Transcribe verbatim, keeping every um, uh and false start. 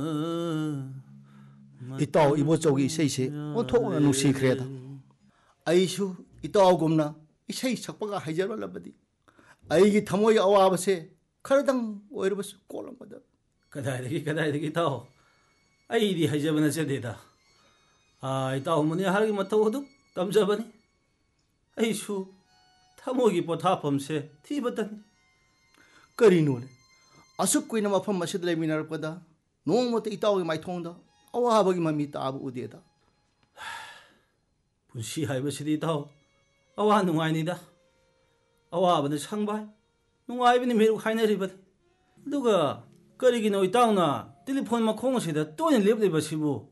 ꯏꯇꯥꯎ ꯏꯕꯣꯆꯧꯒꯤ ꯏꯁꯩꯁꯦ ꯑꯣꯟꯊꯣꯛꯅ ꯅꯨꯡꯁꯤꯈ꯭ꯔꯦꯗ ꯑꯩꯁꯨ ꯏꯇꯥꯎꯒꯨꯝꯅ ꯏꯁꯩ ꯁꯛꯄꯒ ꯍꯩꯖꯔꯣꯜꯂꯕꯗꯤ ꯑꯩꯒꯤ ꯊꯃꯣꯏꯒꯤ ꯑꯋꯥꯕꯁꯦ ꯈꯔꯗꯪ ꯑꯣꯏꯔꯕꯁꯨ ꯀꯣꯛꯂꯝꯒꯗꯕ ꯀꯗꯥꯏꯗꯒꯤ ꯀꯗꯥꯏꯗꯒꯤ ꯏꯇꯥꯎ ꯑꯩꯗꯤ ꯍꯩꯖꯕ ꯅꯠꯆꯗꯦꯗ ꯏꯇꯥꯎ ꯃꯅꯤꯍꯥꯔꯒꯤ ꯃꯇꯧ ꯑꯗꯨ ꯇꯝꯖꯕꯅꯤ ꯑꯩꯁꯨ ꯊꯃꯣꯏꯒꯤ ꯄꯣꯊꯥꯐꯝꯁꯦ ꯊꯤꯕꯇꯅꯤ ꯀꯔꯤꯅꯣꯅꯦ ꯑꯁꯨꯛ ꯀꯨꯏꯅ ꯃꯐꯝ ꯑꯁꯤꯗ ꯂꯩꯃꯤꯟꯅꯔꯛꯄꯗ ꯅꯣꯡꯃꯇ ꯏꯇꯥꯎꯒꯤ ꯃꯥꯏꯊꯣꯡꯗ ꯑꯋꯥꯕꯒꯤ ꯃꯃꯤ ꯇꯥꯕ ꯎꯗꯦꯗ ꯄꯨꯟꯁꯤ ꯍꯥꯏꯕꯁꯤꯗꯤ ꯏꯇꯥꯎ ꯑꯋꯥ ꯅꯨꯡꯉꯥꯏꯅꯤꯗ ꯑꯋꯥꯕꯅ ꯁꯪꯕꯥꯏ ꯅꯨꯡꯉꯥꯏꯕꯅ ꯃꯦꯔꯨꯛ ꯍꯥꯏꯅꯔꯤꯕꯅꯤ ꯑꯗꯨꯒ ꯀꯔꯤꯒꯤꯅꯣ ꯏꯇꯥꯎꯅ ꯇꯦꯂꯤꯐꯣꯟ ꯃꯈꯣꯡ ꯑꯁꯤꯗ ꯇꯣꯏꯅ ꯂꯦꯞꯂꯤꯕꯁꯤꯕꯨ